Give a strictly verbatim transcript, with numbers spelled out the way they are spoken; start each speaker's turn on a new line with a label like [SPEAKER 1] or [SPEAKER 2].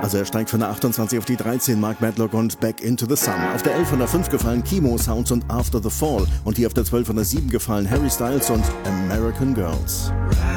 [SPEAKER 1] Also er steigt von der achtundzwanzig auf die dreizehn, Mark Medlock und Back into the Sun. Auf der elf von der fünf gefallen Chemo Sounds und After the Fall. Und hier auf der zwölf von der sieben gefallen Harry Styles und American Girls.
[SPEAKER 2] Right.